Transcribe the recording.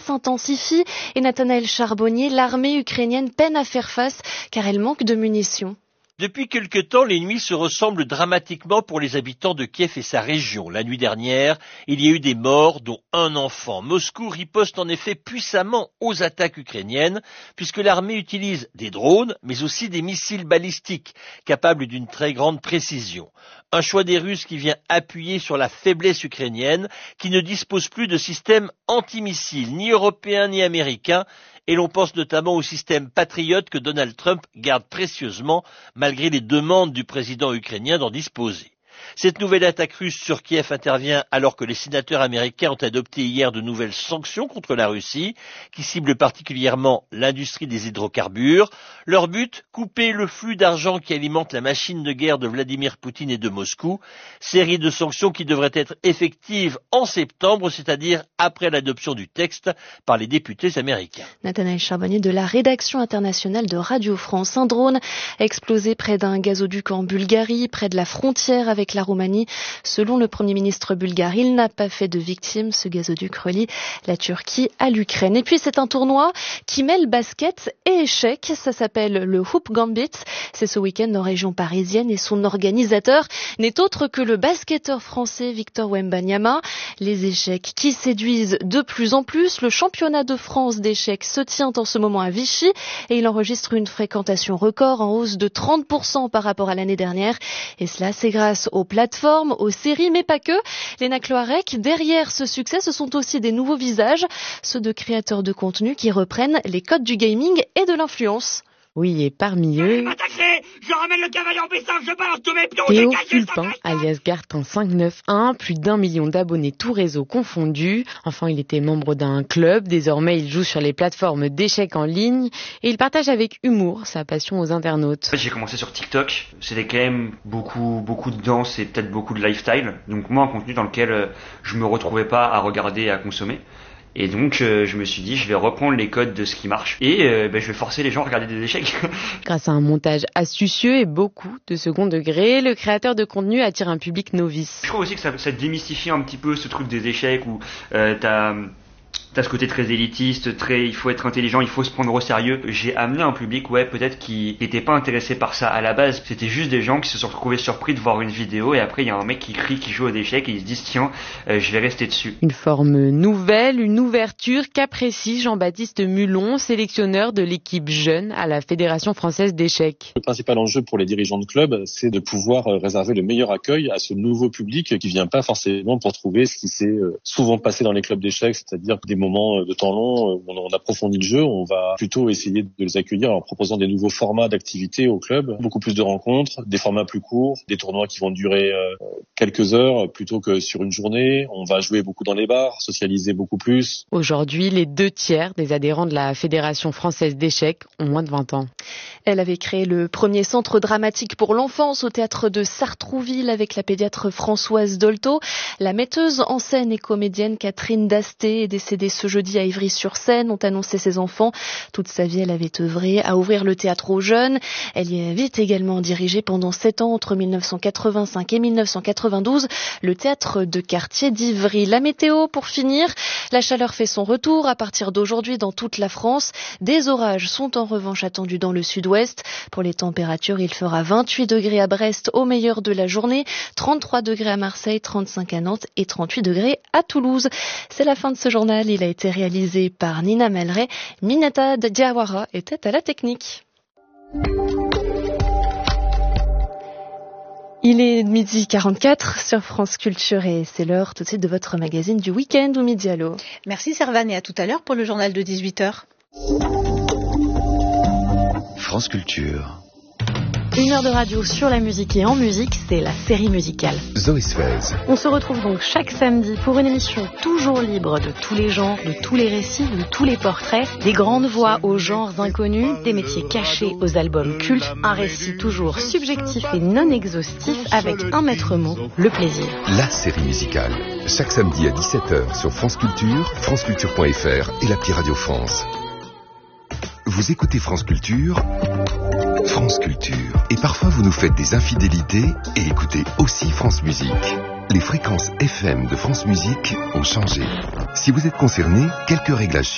s'intensifie et Nathanaël Charbonnier, l'armée ukrainienne peine à faire face car elle manque de munitions. Depuis quelque temps, les nuits se ressemblent dramatiquement pour les habitants de Kiev et sa région. La nuit dernière, il y a eu des morts, dont un enfant. Moscou riposte en effet puissamment aux attaques ukrainiennes, puisque l'armée utilise des drones, mais aussi des missiles balistiques, capables d'une très grande précision. Un choix des Russes qui vient appuyer sur la faiblesse ukrainienne, qui ne dispose plus de systèmes antimissiles, ni européens ni américains, et l'on pense notamment au système Patriot que Donald Trump garde précieusement, malgré les demandes du président ukrainien d'en disposer. Cette nouvelle attaque russe sur Kiev intervient alors que les sénateurs américains ont adopté hier de nouvelles sanctions contre la Russie, qui ciblent particulièrement l'industrie des hydrocarbures. Leur but, couper le flux d'argent qui alimente la machine de guerre de Vladimir Poutine et de Moscou. Série de sanctions qui devraient être effectives en septembre, c'est-à-dire après l'adoption du texte par les députés américains. Nathanaël Charbonnier de la rédaction internationale de Radio France. Un drone a explosé près d'un gazoduc en Bulgarie, près de la frontière avec la Roumanie. Selon le Premier ministre bulgare, il n'a pas fait de victimes. Ce gazoduc relie la Turquie à l'Ukraine. Et puis c'est un tournoi qui mêle basket et échecs. Ça s'appelle le Hoop Gambit. C'est ce week-end en région parisienne et son organisateur n'est autre que le basketteur français Victor Wembanyama. Les échecs qui séduisent de plus en plus. Le championnat de France d'échecs se tient en ce moment à Vichy et il enregistre une fréquentation record en hausse de 30% par rapport à l'année dernière. Et cela, c'est grâce aux plateformes, aux séries, mais pas que. Léna Cloarec, derrière ce succès, ce sont aussi des nouveaux visages, ceux de créateurs de contenu qui reprennent les codes du gaming et de l'influence. Oui, et parmi eux, je ramène le cavalier en puissance, je balance tous mes pions, Théo Fulpin, alias Gartin 591, plus d'1 million d'abonnés tous réseaux confondus. Enfin, il était membre d'un club, désormais il joue sur les plateformes d'échecs en ligne et il partage avec humour sa passion aux internautes. En fait, j'ai commencé sur TikTok, c'était quand même beaucoup de danse et peut-être beaucoup de lifestyle, donc moi un contenu dans lequel je me retrouvais pas à regarder et à consommer. Et donc je me suis dit je vais reprendre les codes de ce qui marche et je vais forcer les gens à regarder des échecs. Grâce à un montage astucieux et beaucoup de second degré, le créateur de contenu attire un public novice. Je trouve aussi que ça démystifie un petit peu ce truc des échecs où t'as ce côté très élitiste, il faut être intelligent, il faut se prendre au sérieux. J'ai amené un public, peut-être qui n'était pas intéressé par ça à la base. C'était juste des gens qui se sont retrouvés surpris de voir une vidéo et après il y a un mec qui crie, qui joue aux échecs et ils se disent tiens, je vais rester dessus. Une forme nouvelle, une ouverture qu'apprécie Jean-Baptiste Mulon, sélectionneur de l'équipe jeune à la Fédération française d'échecs. Le principal enjeu pour les dirigeants de club, c'est de pouvoir réserver le meilleur accueil à ce nouveau public qui vient pas forcément pour trouver ce qui s'est souvent passé dans les clubs d'échecs, c'est-à-dire des moments de temps long où on approfondit le jeu. On va plutôt essayer de les accueillir en proposant des nouveaux formats d'activités au club, beaucoup plus de rencontres, des formats plus courts, des tournois qui vont durer quelques heures plutôt que sur une journée. On va jouer beaucoup dans les bars, socialiser beaucoup plus. Aujourd'hui, les 2/3 des adhérents de la Fédération française d'échecs ont moins de 20 ans. Elle avait créé le premier centre dramatique pour l'enfance au théâtre de Sartrouville avec la pédiatre Françoise Dolto. La metteuse en scène et comédienne Catherine Dasté est décédée ce jeudi à Ivry-sur-Seine, ont annoncé ses enfants. Toute sa vie, elle avait œuvré à ouvrir le théâtre aux jeunes. Elle y avait également dirigé pendant 7 ans, entre 1985 et 1992, le théâtre de quartier d'Ivry. La météo, pour finir, la chaleur fait son retour à partir d'aujourd'hui dans toute la France. Des orages sont en revanche attendus dans le sud-ouest. Pour les températures, il fera 28 degrés à Brest au meilleur de la journée, 33 degrés à Marseille, 35 à Nantes et 38 degrés à Toulouse. C'est la fin de ce journal. Il a été réalisé par Nina Melray. Minata Diawara était à la technique. Il est 12h44 sur France Culture et c'est l'heure tout de suite de votre magazine du week-end ou Midi Allo. Merci Servane et à tout à l'heure pour le journal de 18h. France Culture. 1 heure de radio sur la musique et en musique, c'est la série musicale. Zoé Sfez. On se retrouve donc chaque samedi pour une émission toujours libre de tous les genres, de tous les récits, de tous les portraits, des grandes voix aux genres inconnus, des métiers cachés aux albums cultes, un récit toujours subjectif et non exhaustif avec un maître mot, le plaisir. La série musicale. Chaque samedi à 17h sur France Culture, franceculture.fr et l'appli Radio France. Vous écoutez France Culture, et parfois vous nous faites des infidélités et écoutez aussi France Musique. Les fréquences FM de France Musique ont changé. Si vous êtes concerné, quelques réglages